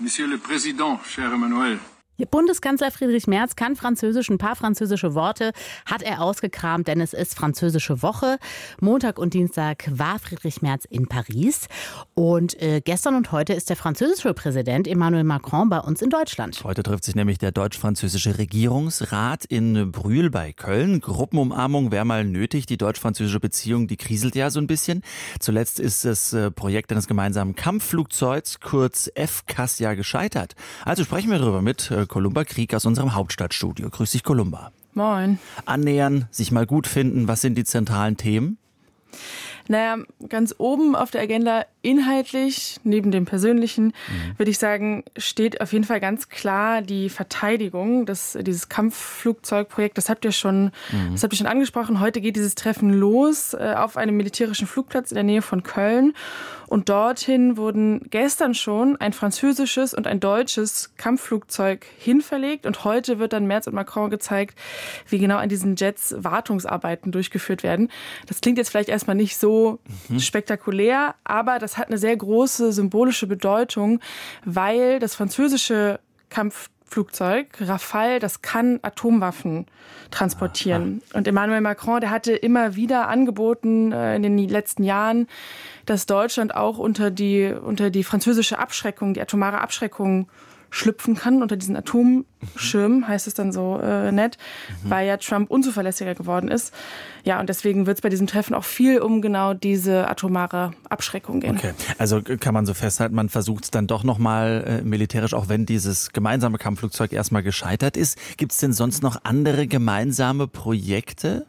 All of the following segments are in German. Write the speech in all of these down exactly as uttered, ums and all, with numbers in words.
Monsieur le Président, cher Emmanuel. Bundeskanzler Friedrich Merz kann Französisch, ein paar französische Worte hat er ausgekramt, denn es ist französische Woche. Montag und Dienstag war Friedrich Merz in Paris und äh, gestern und heute ist der französische Präsident Emmanuel Macron bei uns in Deutschland. Heute trifft sich nämlich der deutsch-französische Regierungsrat in Brühl bei Köln. Gruppenumarmung wäre mal nötig. Die deutsch-französische Beziehung, die kriselt ja so ein bisschen. Zuletzt ist das äh, Projekt eines gemeinsamen Kampfflugzeugs, kurz F C A S, ja gescheitert. Also sprechen wir darüber mit äh, Columba Krieg aus unserem Hauptstadtstudio. Grüß dich, Columba. Moin. Annähern, sich mal gut finden. Was sind die zentralen Themen? Naja, ganz oben auf der Agenda inhaltlich, neben dem Persönlichen, mhm. würde ich sagen, steht auf jeden Fall ganz klar die Verteidigung des, dieses Kampfflugzeugprojekt. Das habt ihr schon, mhm. das habt ihr schon angesprochen. Heute geht dieses Treffen los äh, auf einem militärischen Flugplatz in der Nähe von Köln. Und dorthin wurden gestern schon ein französisches und ein deutsches Kampfflugzeug hinverlegt. Und heute wird dann Merz und Macron gezeigt, wie genau an diesen Jets Wartungsarbeiten durchgeführt werden. Das klingt jetzt vielleicht erstmal nicht so mhm. spektakulär, aber das hat eine sehr große symbolische Bedeutung, weil das französische Kampfflugzeug Rafale, das kann Atomwaffen transportieren. Aha. Und Emmanuel Macron, der hatte immer wieder angeboten äh, in den letzten Jahren, dass Deutschland auch unter die, unter die französische Abschreckung, die atomare Abschreckung schlüpfen kann, unter diesen Atomschirm, mhm. heißt es dann so äh, nett, mhm. weil ja Trump unzuverlässiger geworden ist. Ja, und deswegen wird es bei diesem Treffen auch viel um genau diese atomare Abschreckung gehen. Okay, also kann man so festhalten, man versucht es dann doch nochmal äh, militärisch, auch wenn dieses gemeinsame Kampfflugzeug erstmal gescheitert ist. Gibt es denn sonst noch andere gemeinsame Projekte?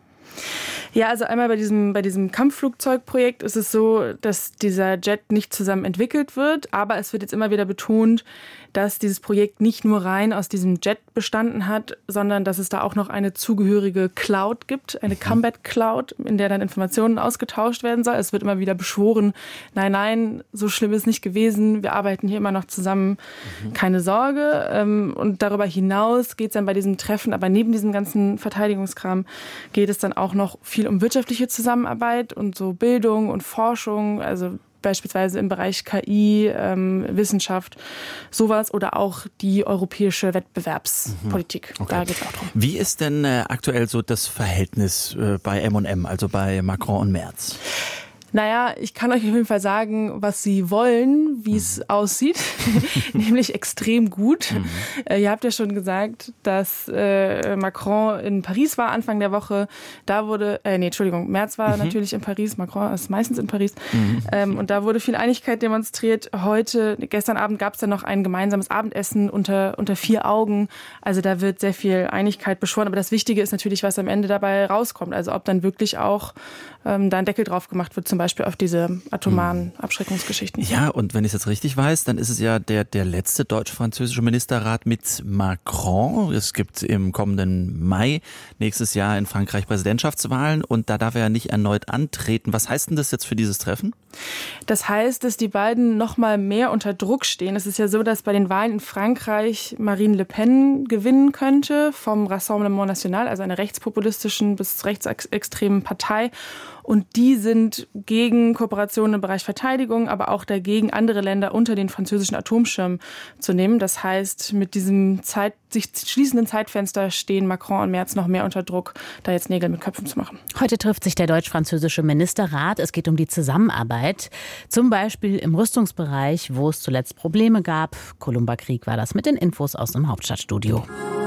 Ja, also einmal bei diesem, bei diesem Kampfflugzeugprojekt ist es so, dass dieser Jet nicht zusammen entwickelt wird, aber es wird jetzt immer wieder betont, dass dieses Projekt nicht nur rein aus diesem Jet bestanden hat, sondern dass es da auch noch eine zugehörige Cloud gibt, eine Combat Cloud, in der dann Informationen ausgetauscht werden soll. Es wird immer wieder beschworen, nein, nein, so schlimm ist es nicht gewesen, wir arbeiten hier immer noch zusammen, mhm. keine Sorge. Und darüber hinaus geht es dann bei diesem Treffen, aber neben diesem ganzen Verteidigungskram geht es dann auch noch viel um wirtschaftliche Zusammenarbeit und so Bildung und Forschung, also beispielsweise im Bereich K I, ähm, Wissenschaft, sowas oder auch die europäische Wettbewerbspolitik. Okay. Da geht es auch drum. Wie ist denn äh, aktuell so das Verhältnis äh, bei M und M, also bei Macron und Merz? Naja, ich kann euch auf jeden Fall sagen, was sie wollen, wie mhm. es aussieht, nämlich extrem gut. Mhm. Äh, ihr habt ja schon gesagt, dass äh, Macron in Paris war Anfang der Woche. Da wurde, äh, nee, Entschuldigung, Merz war mhm. natürlich in Paris, Macron ist meistens in Paris. Mhm. Ähm, und da wurde viel Einigkeit demonstriert. Heute, gestern Abend gab es dann noch ein gemeinsames Abendessen unter, unter vier Augen. Also da wird sehr viel Einigkeit beschworen. Aber das Wichtige ist natürlich, was am Ende dabei rauskommt. Also ob dann wirklich auch ähm, da ein Deckel drauf gemacht wird, zum Beispiel Beispiel auf diese atomaren Abschreckungsgeschichten. Ja, und wenn ich es jetzt richtig weiß, dann ist es ja der, der letzte deutsch-französische Ministerrat mit Macron. Es gibt im kommenden Mai nächstes Jahr in Frankreich Präsidentschaftswahlen und da darf er ja nicht erneut antreten. Was heißt denn das jetzt für dieses Treffen? Das heißt, dass die beiden noch mal mehr unter Druck stehen. Es ist ja so, dass bei den Wahlen in Frankreich Marine Le Pen gewinnen könnte vom Rassemblement National, also einer rechtspopulistischen bis rechtsextremen Partei. Und die sind gegen Kooperationen im Bereich Verteidigung, aber auch dagegen, andere Länder unter den französischen Atomschirm zu nehmen. Das heißt, mit diesem Zeit, sich schließenden Zeitfenster stehen Macron und Merz noch mehr unter Druck, da jetzt Nägel mit Köpfen zu machen. Heute trifft sich der deutsch-französische Ministerrat. Es geht um die Zusammenarbeit, zum Beispiel im Rüstungsbereich, wo es zuletzt Probleme gab. Columba Krieg war das mit den Infos aus dem Hauptstadtstudio.